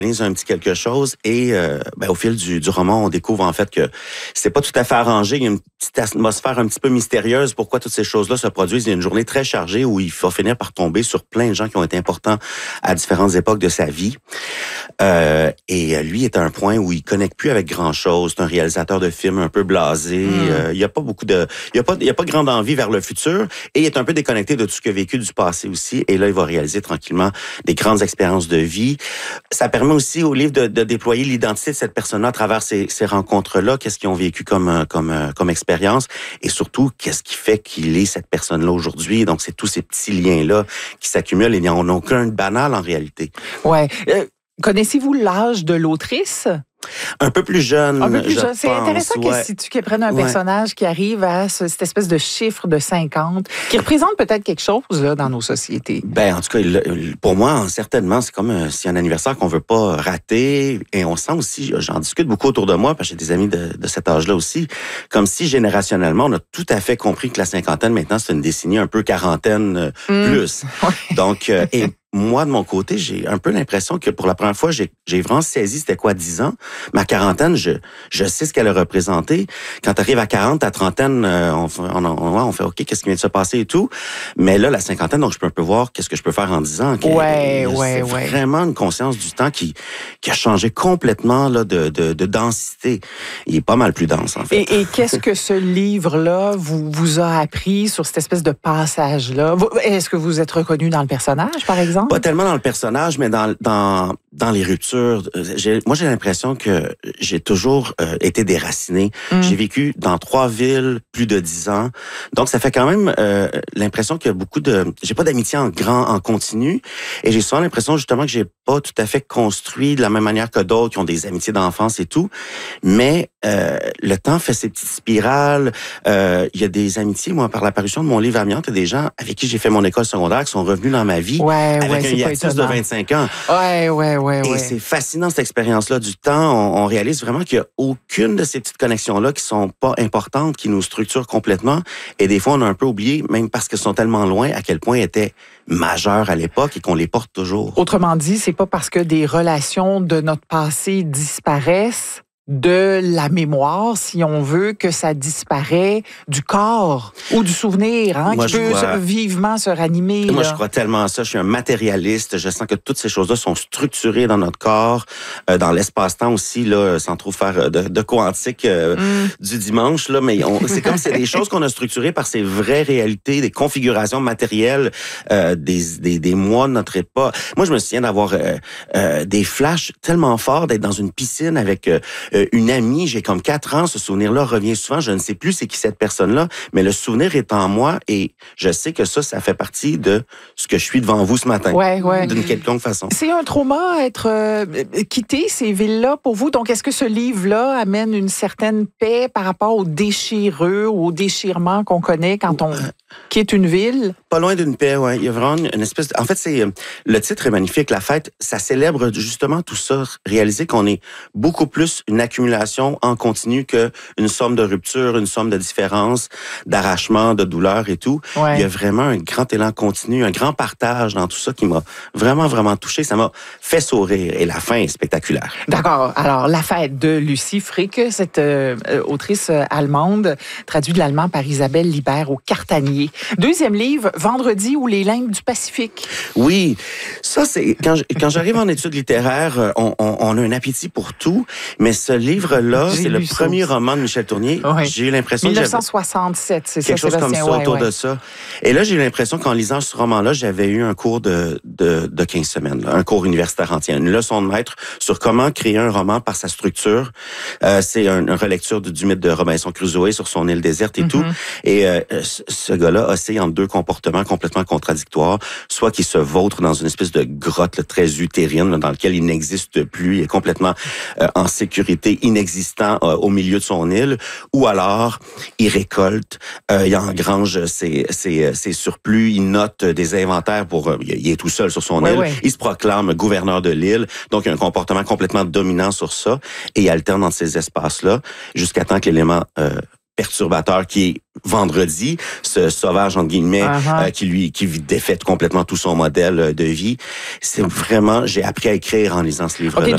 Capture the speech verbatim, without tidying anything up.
un petit quelque chose et euh, ben, au fil du, du roman, on découvre en fait que c'est pas tout à fait arrangé. Il y a une petite atmosphère un petit peu mystérieuse. Pourquoi toutes ces choses-là se produisent? Il y a une journée très chargée où il va finir par tomber sur plein de gens qui ont été importants à différentes époques de sa vie. Euh, et lui est à un point où il connecte plus avec grand-chose. C'est un réalisateur de films un peu blasé. Mm. Euh, il y a pas beaucoup de, il y a pas, il y a pas grande envie vers le futur et il est un peu déconnecté de tout ce qu'il a vécu du passé aussi. Et là, il va réaliser tranquillement des grandes expériences de vie. Ça permet aussi au livre de, de déployer l'identité de cette personne-là à travers ces, ces rencontres-là. Qu'est-ce qu'ils ont vécu comme, comme, comme expérience et surtout, qu'est-ce qui fait qu'il est cette personne-là aujourd'hui. Donc, c'est tous ces petits liens-là qui s'accumulent et il n'y en a aucun de banal en réalité. Ouais. Euh, connaissez-vous l'âge de l'autrice? Un peu plus jeune. Un peu plus jeune. C'est pense, intéressant ouais. que si tu prennes un ouais. personnage qui arrive à ce, cette espèce de chiffre de cinquante, qui représente peut-être quelque chose là, dans nos sociétés. Ben en tout cas, il, pour moi, certainement, c'est comme euh, si un anniversaire qu'on veut pas rater. Et on sent aussi, j'en discute beaucoup autour de moi, parce que j'ai des amis de, de cet âge-là aussi, comme si générationnellement, on a tout à fait compris que la cinquantaine, maintenant, c'est une décennie un peu quarantaine euh, mmh. plus. Ouais. Donc, euh, et moi, de mon côté, j'ai un peu l'impression que pour la première fois, j'ai, j'ai vraiment saisi c'était quoi dix ans. Ma quarantaine, je, je sais ce qu'elle a représenté. Quand tu arrives à quarante, ta trentaine, euh, on, on, on, on fait OK, qu'est-ce qui vient de se passer et tout. Mais là, la cinquantaine, donc je peux un peu voir qu'est-ce que je peux faire en dix ans. Okay? Ouais, ouais, c'est ouais. vraiment une conscience du temps qui, qui a changé complètement là, de, de, de densité. Il est pas mal plus dense, en fait. Et, et qu'est-ce que ce livre-là vous, vous a appris sur cette espèce de passage-là? Est-ce que vous êtes reconnu dans le personnage, par exemple? Pas tellement dans le personnage, mais dans dans dans les ruptures. J'ai, moi, j'ai l'impression que j'ai toujours euh, été déraciné. Mm. J'ai vécu dans trois villes plus de dix ans, donc ça fait quand même euh, l'impression qu'il y a beaucoup de. J'ai pas d'amitié en grand, en continu, et j'ai souvent l'impression justement que j'ai pas tout à fait construit de la même manière que d'autres qui ont des amitiés d'enfance et tout. Mais euh, le temps fait ses petites spirales. Euh, il y a des amitiés, moi, par l'apparition de mon livre Amiante, il y a des gens avec qui j'ai fait mon école secondaire qui sont revenus dans ma vie. Ouais, avec ouais, un hiatus de vingt-cinq ans. Ouais, ouais, ouais, Et ouais. c'est fascinant, cette expérience-là du temps. On, on réalise vraiment qu'il n'y a aucune de ces petites connexions-là qui sont pas importantes, qui nous structurent complètement. Et des fois, on a un peu oublié, même parce qu'elles sont tellement loin, à quel point elles étaient majeures à l'époque et qu'on les porte toujours. Autrement dit, c'est pas parce que des relations de notre passé disparaissent de la mémoire, si on veut, que ça disparaît du corps ou du souvenir, hein, Moi, qui peut crois... vivement se ranimer. Moi, là. je crois tellement à ça. Je suis un matérialiste. Je sens que toutes ces choses-là sont structurées dans notre corps, euh, dans l'espace-temps aussi, là, sans trop faire de, de quantique euh, mm. du dimanche. Là, mais on, c'est comme c'est des choses qu'on a structurées par ces vraies réalités, des configurations matérielles euh, des, des, des mois de notre époque. Moi, je me souviens d'avoir euh, euh, des flashs tellement forts, d'être dans une piscine avec euh, une amie, j'ai comme quatre ans, ce souvenir-là revient souvent, je ne sais plus c'est qui cette personne-là, mais le souvenir est en moi et je sais que ça, ça fait partie de ce que je suis devant vous ce matin, ouais, ouais. d'une quelconque façon. C'est un trauma, être euh, quitté ces villes-là pour vous, donc est-ce que ce livre-là amène une certaine paix par rapport aux déchireux, aux déchirements qu'on connaît quand on quitte une ville? Pas loin d'une paix, oui. Il y a vraiment une espèce de... En fait, c'est le titre est magnifique, la fête, ça célèbre justement tout ça, réaliser qu'on est beaucoup plus une accumulation en continu qu'une somme de rupture, une somme de différence, d'arrachement, de douleur et tout. Ouais. Il y a vraiment un grand élan continu, un grand partage dans tout ça qui m'a vraiment, vraiment touché. Ça m'a fait sourire et la fin est spectaculaire. D'accord. Alors, La fête de Lucie Frick, cette euh, autrice allemande, traduite de l'allemand par Isabelle Libert au Cartanier. Deuxième livre, Vendredi ou les limbes du Pacifique. Oui, ça c'est... Quand, quand j'arrive en études littéraires, on, on, on a un appétit pour tout, mais ce livre-là, J'ai c'est le ça. premier roman de Michel Tournier. Ouais. J'ai eu l'impression dix-neuf cent soixante-sept, c'est quelque ça, chose comme ça ouais, autour ouais. de ça. Et là, j'ai eu l'impression qu'en lisant ce roman-là, j'avais eu un cours de, de, de quinze semaines, là, un cours universitaire entier, une leçon de maître sur comment créer un roman par sa structure. Euh, c'est un, une relecture du, du mythe de Robinson Crusoe sur son île déserte et mm-hmm. tout. Et euh, ce gars-là oscille entre deux comportements complètement contradictoires, soit qu'il se vautre dans une espèce de grotte là, très utérine là, dans laquelle il n'existe plus, il est complètement euh, en sécurité, inexistant euh, au milieu de son île, ou alors il récolte, euh, il engrange ses, ses, ses surplus, il note des inventaires pour... Euh, il est tout seul sur son ouais, île, ouais. il se proclame gouverneur de l'île, donc il a un comportement complètement dominant sur ça, et il alterne dans ces espaces-là, jusqu'à temps que l'élément... Euh, perturbateur qui est vendredi, ce sauvage entre guillemets uh-huh. euh, qui lui qui défaite complètement tout son modèle de vie. C'est vraiment, j'ai appris à écrire en lisant ce livre-là. Okay,